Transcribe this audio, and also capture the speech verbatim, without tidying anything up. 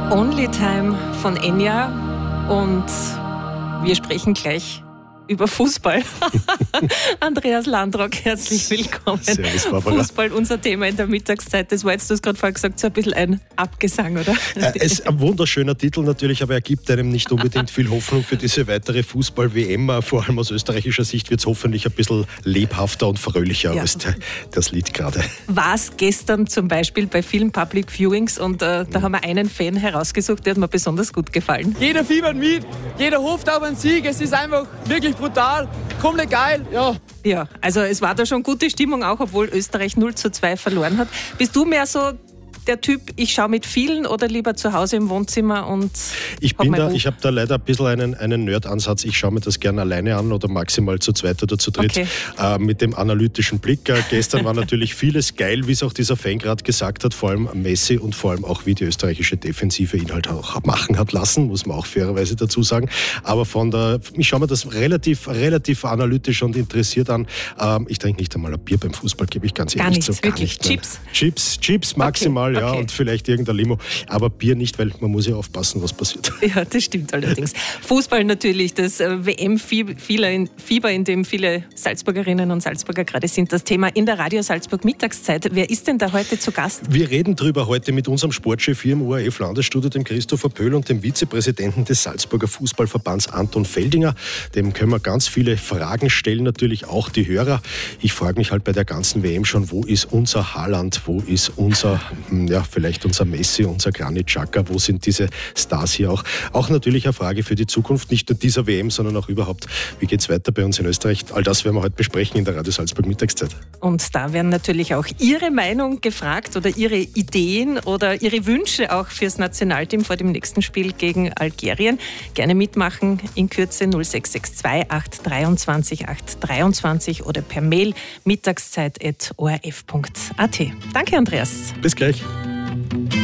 Only Time von Enya und wir sprechen gleich über Fußball. Andreas Landrock, herzlich willkommen. Servus, Barbara. Fußball, unser Thema in der Mittagszeit. Das war jetzt, du hast gerade vorher gesagt, so ein bisschen ein Abgesang, oder? Es äh, ist ein wunderschöner Titel natürlich, aber er gibt einem nicht unbedingt viel Hoffnung für diese weitere Fußball-W M. Vor allem aus österreichischer Sicht wird es hoffentlich ein bisschen lebhafter und fröhlicher ja. als der, das Lied gerade. War es gestern zum Beispiel bei vielen Public Viewings und äh, da haben wir einen Fan herausgesucht, der hat mir besonders gut gefallen. Jeder fiebert mit, jeder hofft auf einen Sieg. Es ist einfach wirklich brutal, komplett geil, ja. Ja, also es war da schon gute Stimmung, auch obwohl Österreich null zu zwei verloren hat. Bist du mehr so der Typ, ich schaue mit vielen oder lieber zu Hause im Wohnzimmer und Ich bin da, ich habe da leider ein bisschen einen, einen Nerd-Ansatz. Ich schaue mir das gerne alleine an oder maximal zu zweit oder zu dritt okay. äh, mit dem analytischen Blick. Äh, gestern war natürlich vieles geil, wie es auch dieser Fan gerade gesagt hat, vor allem Messi und vor allem auch wie die österreichische Defensive ihn halt auch machen hat lassen, muss man auch fairerweise dazu sagen. Aber von der, ich schaue mir das relativ, relativ analytisch und interessiert an. Ähm, ich trinke nicht einmal ein Bier beim Fußball, gebe ich ganz gar ehrlich nichts, zu. Gar wirklich. nicht. Chips? Chips, Chips maximal, okay. ja, okay. und vielleicht irgendein Limo. Aber Bier nicht, weil man muss ja aufpassen, was passiert. Ja, das stimmt allerdings. Fußball natürlich, das W M-Fieber, in dem viele Salzburgerinnen und Salzburger gerade sind, das Thema in der Radio Salzburg Mittagszeit. Wer ist denn da heute zu Gast? Wir reden drüber heute mit unserem Sportchef hier im O R F-Landesstudio, dem Christopher Pöhl, und dem Vizepräsidenten des Salzburger Fußballverbands, Anton Feldinger. Dem können wir ganz viele Fragen stellen, natürlich auch die Hörer. Ich frage mich halt bei der ganzen W M schon, wo ist unser Haaland, wo ist unser, ja, vielleicht unser Messi, unser Granit Xhaka, wo sind diese Stars hier auch? Auch natürlich eine Frage für die Zukunft, nicht nur dieser W M, sondern auch überhaupt, wie geht es weiter bei uns in Österreich? All das werden wir heute besprechen in der Radio Salzburg Mittagszeit. Und da werden natürlich auch Ihre Meinung gefragt oder Ihre Ideen oder Ihre Wünsche auch fürs Nationalteam vor dem nächsten Spiel gegen Algerien. Gerne mitmachen in Kürze null sechs sechs zwei acht zwei acht drei oder per Mail mittagszeit at o r f punkt a t. Danke, Andreas. Bis gleich.